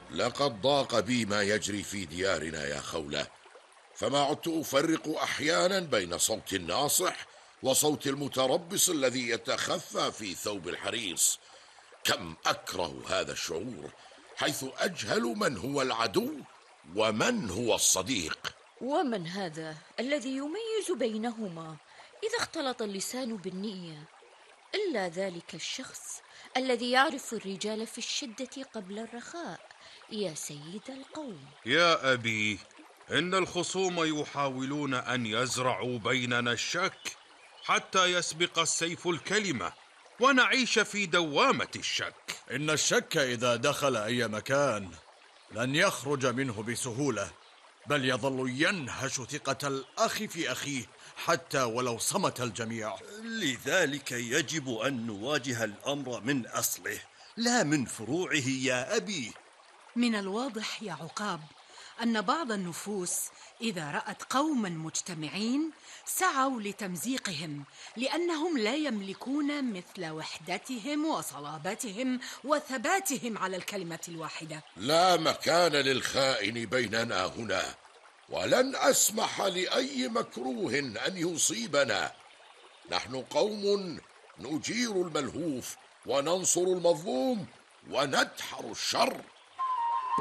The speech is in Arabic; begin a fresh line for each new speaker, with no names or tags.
لقد ضاق بي ما يجري في ديارنا يا خولة، فما عدت أفرق أحيانا بين صوت الناصح وصوت المتربص الذي يتخفى في ثوب الحريص. كم أكره هذا الشعور، حيث أجهل من هو العدو ومن هو الصديق.
ومن هذا الذي يميز بينهما إذا اختلط اللسان بالنية؟ إلا ذلك الشخص الذي يعرف الرجال في الشدة قبل الرخاء، يا سيد القوم.
يا أبي، إن الخصوم يحاولون أن يزرعوا بيننا الشك حتى يسبق السيف الكلمة ونعيش في دوامة الشك.
إن الشك إذا دخل أي مكان لن يخرج منه بسهولة، بل يظل ينهش ثقة الأخ في أخيه حتى ولو صمت الجميع.
لذلك يجب أن نواجه الأمر من أصله لا من فروعه يا أبي.
من الواضح يا عقاب أن بعض النفوس إذا رأت قوما مجتمعين سعوا لتمزيقهم، لأنهم لا يملكون مثل وحدتهم وصلابتهم وثباتهم على الكلمة الواحدة.
لا مكان للخائن بيننا هنا، ولن أسمح لأي مكروه أن يصيبنا. نحن قوم نجير الملهوف وننصر المظلوم وندحر الشر.